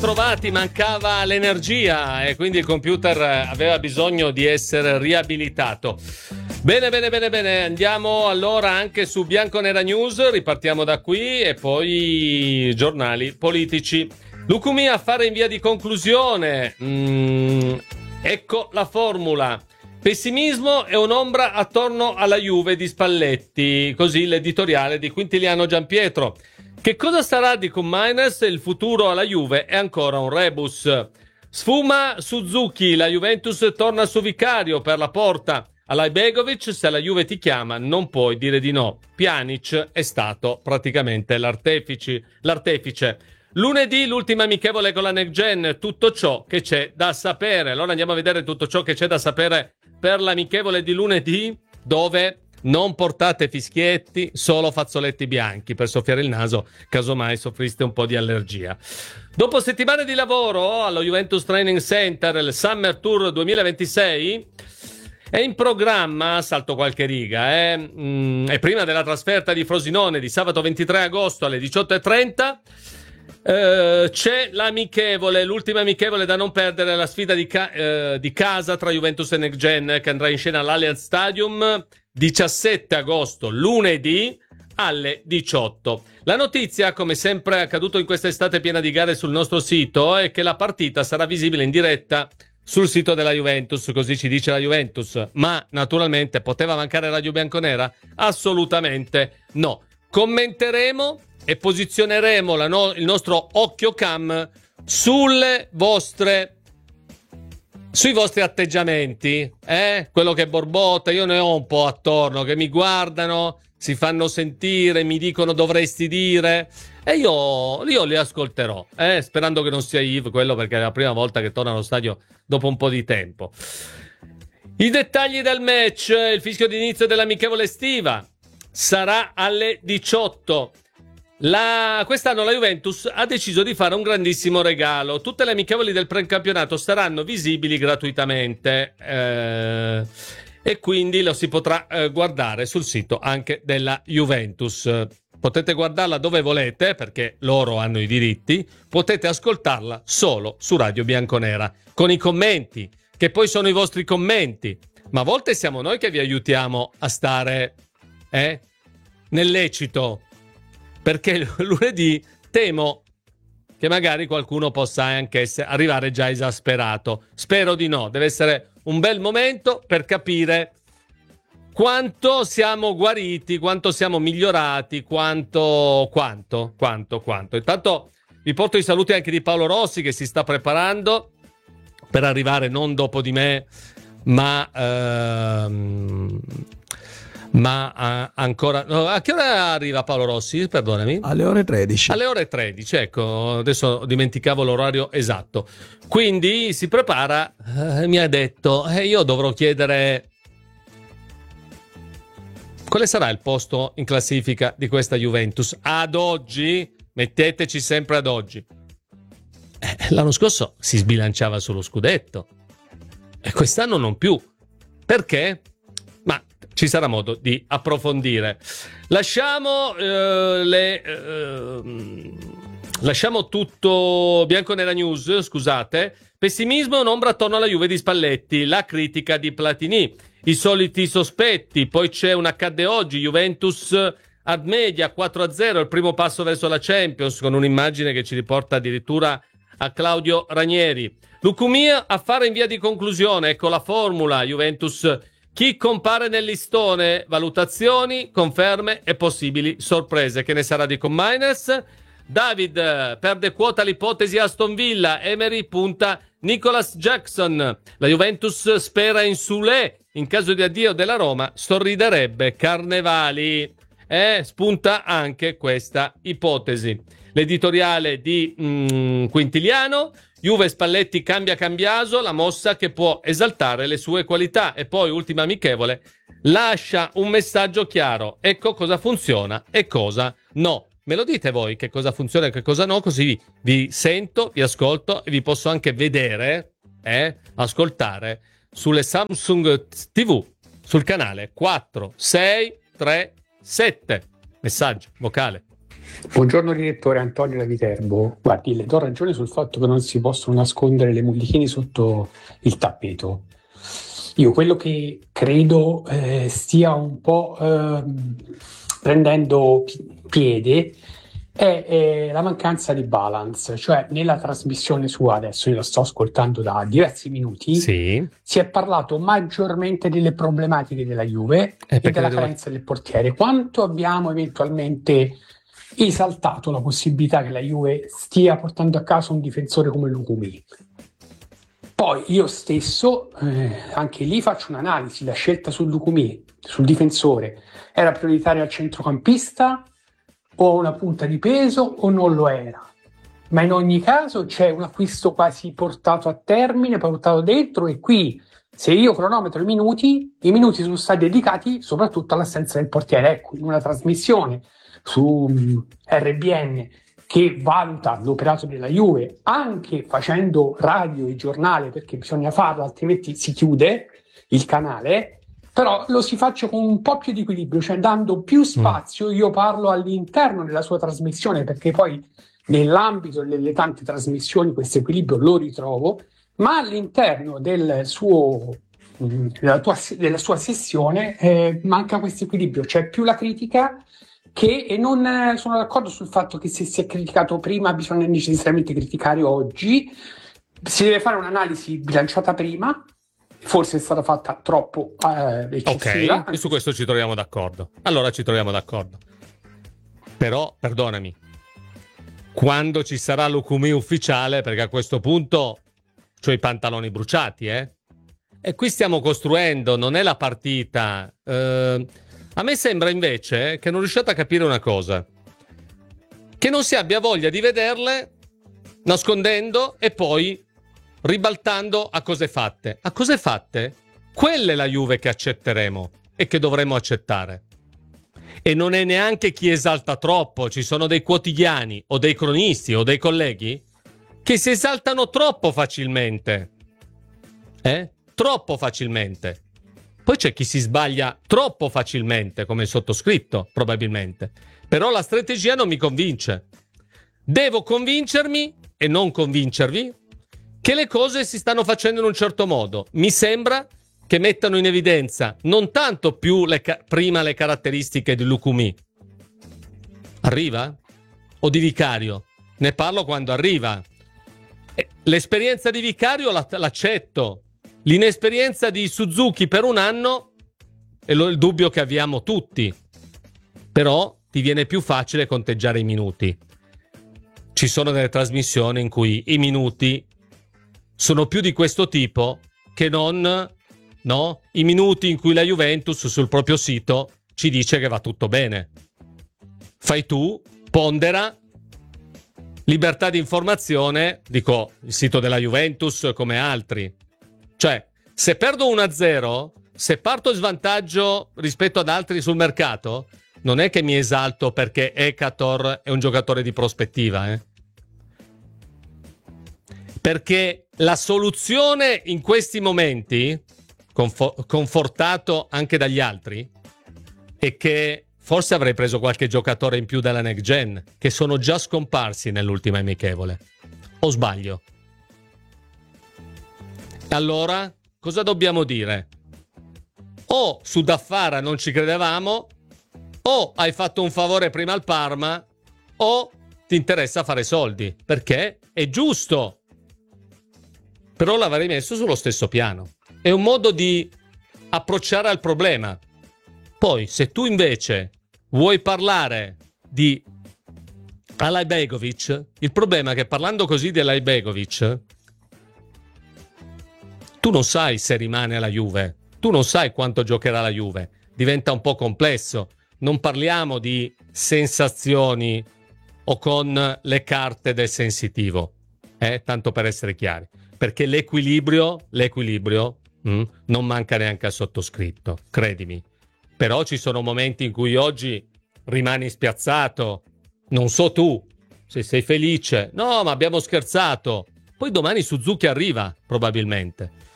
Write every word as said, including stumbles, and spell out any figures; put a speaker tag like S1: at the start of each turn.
S1: trovati, mancava l'energia e quindi il computer aveva bisogno di essere riabilitato. Bene, bene, bene, bene, andiamo allora anche su Bianconera News, ripartiamo da qui e poi giornali politici. Lucumia, affare in via di conclusione. Mm, ecco la formula. Pessimismo e un'ombra attorno alla Juve di Spalletti, così l'editoriale di Quintiliano Giampietro. Che cosa sarà di Koopmeiners? Il futuro alla Juve è ancora un rebus. Sfuma Suzuki, la Juventus torna su Vicario per la porta. Alajbegovic, se la Juve ti chiama non puoi dire di no. Pjanic è stato praticamente l'artefice. l'artefice. Lunedì l'ultima amichevole con la Next Gen, tutto ciò che c'è da sapere. Allora andiamo a vedere tutto ciò che c'è da sapere per l'amichevole di lunedì, dove non portate fischietti, solo fazzoletti bianchi per soffiare il naso, casomai soffriste un po' di allergia. Dopo settimane di lavoro allo Juventus Training Center, il Summer Tour duemilaventisei è in programma, salto qualche riga, eh? mm, è prima della trasferta di Frosinone di sabato ventitré agosto alle diciotto e trenta. Uh, c'è l'amichevole, l'ultima amichevole da non perdere, la sfida di, ca- uh, di casa tra Juventus e Next Gen, che andrà in scena all'Allianz Stadium diciassette agosto, lunedì alle diciotto. La notizia, come sempre è accaduto in quest'estate piena di gare sul nostro sito, è che la partita sarà visibile in diretta sul sito della Juventus, così ci dice la Juventus. Ma naturalmente poteva mancare Radio Bianconera? Assolutamente no. Commenteremo e posizioneremo la no- il nostro occhio cam sulle vostre sui vostri atteggiamenti, eh? Quello che borbotta, io ne ho un po' attorno che mi guardano, si fanno sentire, mi dicono dovresti dire e io, io li ascolterò, eh? Sperando che non sia Yves quello, perché è la prima volta che torna allo stadio dopo un po' di tempo. I dettagli del match, il fischio d'inizio dell'amichevole estiva sarà alle diciotto. La... Quest'anno la Juventus ha deciso di fare un grandissimo regalo. Tutte le amichevoli del precampionato saranno visibili gratuitamente eh... e quindi lo si potrà eh, guardare sul sito anche della Juventus. Potete guardarla dove volete perché loro hanno i diritti, potete ascoltarla solo su Radio Bianconera con i commenti, che poi sono i vostri commenti, ma a volte siamo noi che vi aiutiamo a stare eh, nel lecito. Perché lunedì temo che magari qualcuno possa anche essere, arrivare già esasperato. Spero di no. Deve essere un bel momento per capire quanto siamo guariti, quanto siamo migliorati, quanto, quanto, quanto, quanto. Intanto vi porto i saluti anche di Paolo Rossi, che si sta preparando per arrivare non dopo di me, ma... Ehm, Ma uh, ancora no, a che ora arriva Paolo Rossi? Perdonami.
S2: Alle ore tredici.
S1: Alle ore tredici, ecco, adesso dimenticavo l'orario esatto. Quindi si prepara, eh, mi ha detto, e eh, io dovrò chiedere quale sarà il posto in classifica di questa Juventus ad oggi. Metteteci sempre ad oggi. Eh, l'anno scorso si sbilanciava sullo scudetto e quest'anno non più. Perché? Ma ci sarà modo di approfondire. Lasciamo eh, le eh, lasciamo tutto Bianconera News, scusate. Pessimismo e un'ombra attorno alla Juve di Spalletti, la critica di Platini, i soliti sospetti, poi c'è un accadde oggi, Juventus ad media quattro a zero, il primo passo verso la Champions, con un'immagine che ci riporta addirittura a Claudio Ranieri. Lucumia, affare in via di conclusione, ecco la formula, Juventus. Chi compare nel listone? Valutazioni, conferme e possibili sorprese. Che ne sarà di Koopmeiners? David perde quota l'ipotesi Aston Villa. Emery punta Nicolas Jackson. La Juventus spera in Sule. In caso di addio della Roma sorriderebbe Carnevali. E spunta anche questa ipotesi. L'editoriale di mm, Quintiliano. Juve Spalletti cambia Cambiaso, la mossa che può esaltare le sue qualità. E poi, ultima amichevole, lascia un messaggio chiaro. Ecco cosa funziona e cosa no. Me lo dite voi che cosa funziona e che cosa no, così vi, vi sento, vi ascolto e vi posso anche vedere, eh, ascoltare sulle Samsung tivù, sul canale quattro sei tre sette. Messaggio vocale.
S2: Buongiorno direttore Antonio da Viterbo. Guardi, le do ragione sul fatto che non si possono nascondere le mullichine sotto il tappeto. Io quello che credo eh, stia un po' ehm, prendendo pi- piede è, è la mancanza di balance, cioè nella trasmissione sua, adesso io la sto ascoltando da diversi minuti,
S1: Sì,
S2: si è parlato maggiormente delle problematiche della Juve
S1: è
S2: e
S1: perché le
S2: della
S1: devo...
S2: carenza del portiere. Quanto abbiamo eventualmente esaltato la possibilità che la Juve stia portando a casa un difensore come Lukumi? Poi io stesso, eh, anche lì faccio un'analisi, la scelta sul Lukumi, sul difensore, era prioritaria al centrocampista o una punta di peso o non lo era? Ma in ogni caso c'è un acquisto quasi portato a termine, portato dentro, e qui se io cronometro i minuti, i minuti sono stati dedicati soprattutto all'assenza del portiere. Ecco, in una trasmissione su mh, R B N che valuta l'operato della Juve, anche facendo radio e giornale, perché bisogna farlo, altrimenti si chiude il canale, però lo si faccia con un po' più di equilibrio, cioè dando più spazio. Io parlo all'interno della sua trasmissione, perché poi nell'ambito delle tante trasmissioni questo equilibrio lo ritrovo, ma all'interno del suo, mh, della, tua, della sua sessione eh, manca questo equilibrio, c'è più la critica che, e non eh, sono d'accordo sul fatto che se si è criticato prima bisogna necessariamente criticare oggi. Si deve fare un'analisi bilanciata prima, forse è stata fatta troppo eh, eccessiva.
S1: Ok, e su questo ci troviamo d'accordo. Allora ci troviamo d'accordo. Però, perdonami, quando ci sarà l'Ukumi ufficiale, perché a questo punto c'ho i pantaloni bruciati, eh? E qui stiamo costruendo, non è la partita. Eh, a me sembra invece che non riusciate a capire una cosa. Che non si abbia voglia di vederle nascondendo e poi ribaltando a cose fatte. A cose fatte? Quella è la Juve che accetteremo e che dovremo accettare. E non è neanche chi esalta troppo. Ci sono dei quotidiani o dei cronisti o dei colleghi che si esaltano troppo facilmente. Eh? Troppo facilmente. Poi c'è chi si sbaglia troppo facilmente, come il sottoscritto, probabilmente. Però la strategia non mi convince. Devo convincermi, e non convincervi, che le cose si stanno facendo in un certo modo. Mi sembra che mettano in evidenza non tanto più le ca- prima le caratteristiche di Lukumi. Arriva? O di Vicario? Ne parlo quando arriva. Eh, l'esperienza di Vicario la- l'accetto. L'inesperienza di Suzuki per un anno è lo- il dubbio che abbiamo tutti. Però ti viene più facile conteggiare i minuti. Ci sono delle trasmissioni in cui i minuti sono più di questo tipo che non, no, i minuti in cui la Juventus sul proprio sito ci dice che va tutto bene. Fai tu, pondera, libertà di informazione, dico il sito della Juventus come altri. Cioè, se perdo uno a zero, se parto in svantaggio rispetto ad altri sul mercato, non è che mi esalto perché Ekator è un giocatore di prospettiva, eh? Perché la soluzione in questi momenti, confo- confortato anche dagli altri, è che forse avrei preso qualche giocatore in più della next gen, che sono già scomparsi nell'ultima amichevole. O sbaglio? Allora, cosa dobbiamo dire? O su Daffara non ci credevamo, o hai fatto un favore prima al Parma, o ti interessa fare soldi, perché è giusto. Però l'avrei messo sullo stesso piano. È un modo di approcciare al problema. Poi, se tu invece vuoi parlare di Alajbegovic, il problema è che parlando così di Alajbegovic, tu non sai se rimane alla Juve, tu non sai quanto giocherà la Juve, diventa un po' complesso. Non parliamo di sensazioni o con le carte del sensitivo, eh? Tanto per essere chiari, perché l'equilibrio, l'equilibrio mh, non manca neanche al sottoscritto, credimi. Però ci sono momenti in cui oggi rimani spiazzato, non so tu, se sei felice, no ma abbiamo scherzato, poi domani Suzuki arriva probabilmente.